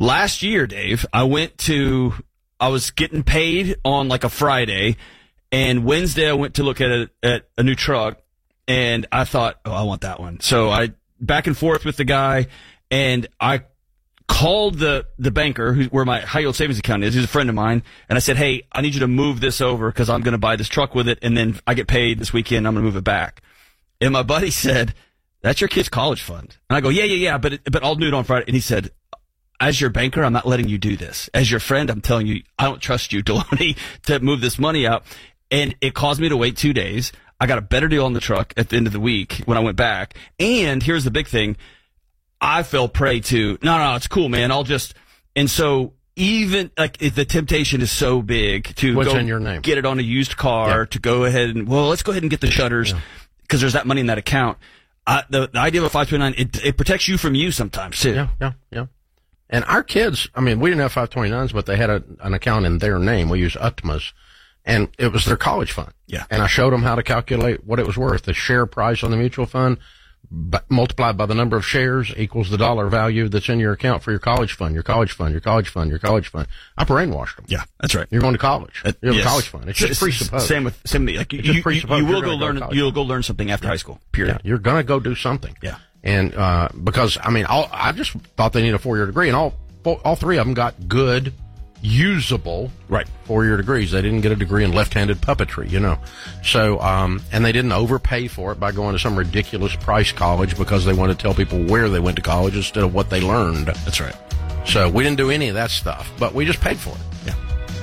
last year, Dave, I was getting paid on like a Friday, and Wednesday I went to look at a new truck, and I thought, I want that one. So I back and forth with the guy, and I called the banker where my high yield savings account is. He's a friend of mine, and I said, hey, I need you to move this over because I'm going to buy this truck with it, and then I get paid this weekend. I'm going to move it back. And my buddy said, that's your kid's college fund. And I go, yeah, but I'll do it on Friday. And he said, as your banker, I'm not letting you do this. As your friend, I'm telling you, I don't trust you, Deloney, to move this money out. And it caused me to wait 2 days. I got a better deal on the truck at the end of the week when I went back. And here's the big thing. I fell prey to, no, it's cool, man. And so even like if the temptation is so big to What's go in your name? Get it on a used car, to go ahead and, let's go ahead and get the shutters because there's that money in that account. The idea of a 529, it protects you from you sometimes too. Yeah. And our kids, I mean, we didn't have 529s, but they had an account in their name. We used Utmas, and it was their college fund. Yeah. And I showed them how to calculate what it was worth. The share price on the mutual fund multiplied by the number of shares equals the dollar value that's in your account for your college fund, your college fund, your college fund, your college fund. I brainwashed them. Yeah, that's right. You're going to college. You have a college fund. It's just presupposed. Same with like you will go learn. You'll go learn something after high school. Period. Yeah, you're going to go do something. Yeah. And because I mean, I just thought they need a 4-year degree, and all three of them got good, usable 4-year degrees. They didn't get a degree in left-handed puppetry, So, and they didn't overpay for it by going to some ridiculous price college because they wanted to tell people where they went to college instead of what they learned. That's right. So we didn't do any of that stuff, but we just paid for it.